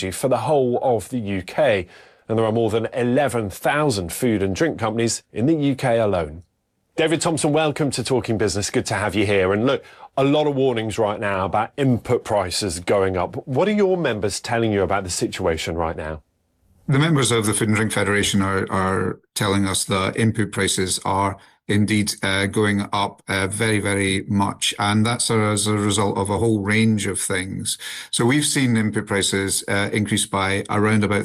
energy for the whole of the UK. And there are more than 11,000 food and drink companies in the UK alone. David Thompson, welcome to Talking Business. Good to have you here. And look, a lot of warnings right now about input prices going up. What are your members telling you about the situation right now? The members of the Food and Drink Federation are telling us that input prices are indeed going up very, very much. And that's as a result of a whole range of things. So we've seen input prices increase by around about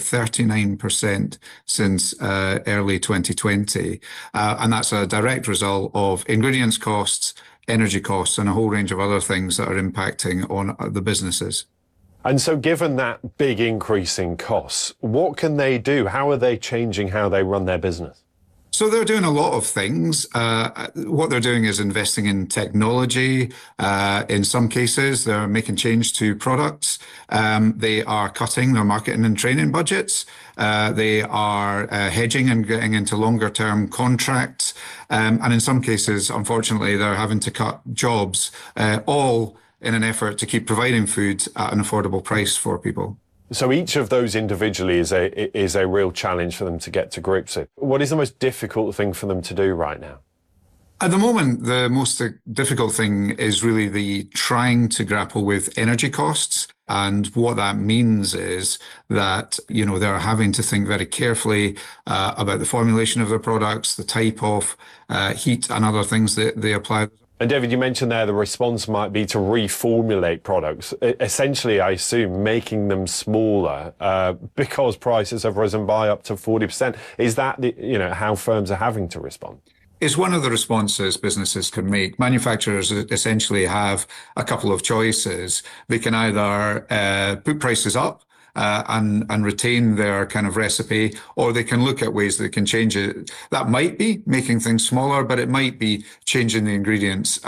39% since early 2020. And that's a direct result of ingredients costs, energy costs, and a whole range of other things that are impacting on the businesses. And so given that big increase in costs, what can they do? How are they changing how they run their business? So they're doing a lot of things. What they're doing is investing in technology. In some cases, they're making change to products. They are cutting their marketing and training budgets. They are hedging and getting into longer term contracts. And in some cases, unfortunately, they're having to cut jobs, all in an effort to keep providing food at an affordable price for people. So each of those individually is a real challenge for them to get to grips with. What is the most difficult thing for them to do right now? At the moment, the most difficult thing is really the trying to grapple with energy costs. And what that means is that, they're having to think very carefully about the formulation of their products, the type of heat and other things that they apply. And David, you mentioned there the response might be to reformulate products, essentially, I assume, making them smaller because prices have risen by up to 40%. Is that how firms are having to respond? It's one of the responses businesses can make. Manufacturers essentially have a couple of choices. They can either put prices up and retain their kind of recipe, or they can look at ways they can change it. That might be making things smaller, but it might be changing the ingredients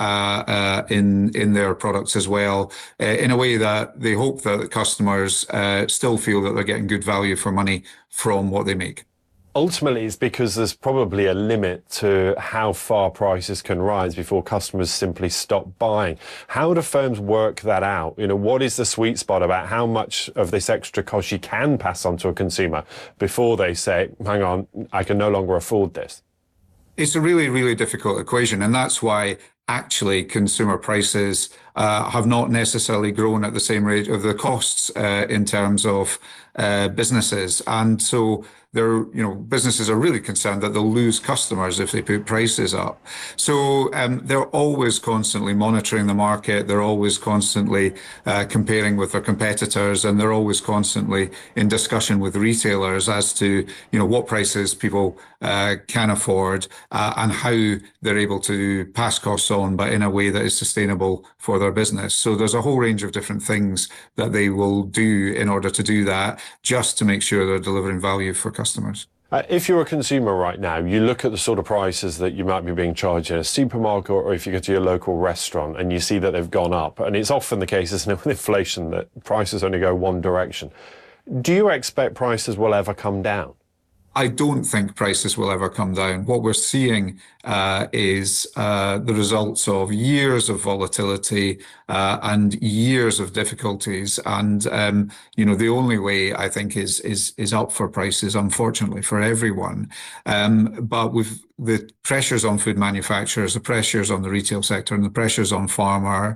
in their products as well, in a way that they hope that the customers still feel that they're getting good value for money from what they make. Ultimately, it's because there's probably a limit to how far prices can rise before customers simply stop buying. How do firms work that out? What is the sweet spot about how much of this extra cost you can pass on to a consumer before they say, hang on, I can no longer afford this? It's a really, really difficult equation. And that's why actually consumer prices have not necessarily grown at the same rate of the costs in terms of businesses. And so businesses are really concerned that they'll lose customers if they put prices up. So they're always constantly monitoring the market. They're always constantly comparing with their competitors, and they're always constantly in discussion with retailers as to, what prices people can afford and how they're able to pass costs on, but in a way that is sustainable for their business. So there's a whole range of different things that they will do in order to do that, just to make sure they're delivering value for customers. If you're a consumer right now, you look at the sort of prices that you might be being charged in a supermarket, or if you go to your local restaurant and you see that they've gone up, and it's often the case, isn't it, with inflation, that prices only go one direction. Do you expect prices will ever come down? I don't think prices will ever come down. What we're seeing is the results of years of volatility and years of difficulties. And, the only way, I think, is up for prices, unfortunately, for everyone. But with the pressures on food manufacturers, the pressures on the retail sector, and the pressures on farmers,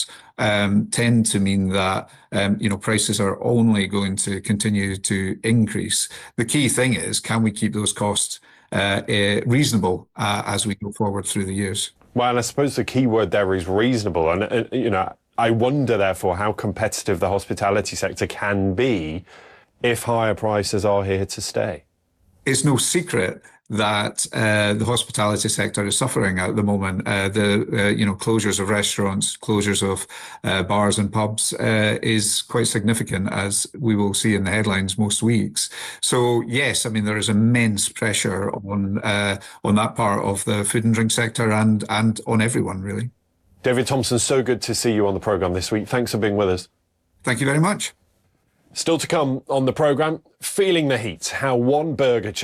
tend to mean that prices are only going to continue to increase. The key thing is, can we keep those costs reasonable as we go forward through the years? Well, I suppose the key word there is reasonable, and I wonder therefore how competitive the hospitality sector can be if higher prices are here to stay. It's no secret that the hospitality sector is suffering at the moment. The closures of restaurants, closures of bars and pubs is quite significant, as we will see in the headlines most weeks. So yes, there is immense pressure on that part of the food and drink sector and on everyone, really. David Thompson, so good to see you on the programme this week. Thanks for being with us. Thank you very much. Still to come on the programme, feeling the heat, how one burger chain